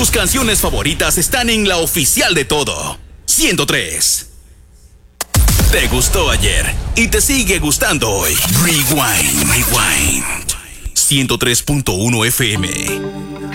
Tus canciones favoritas están en la oficial de todo. 103. Te gustó ayer y te sigue gustando hoy. Rewind. 103.1 FM.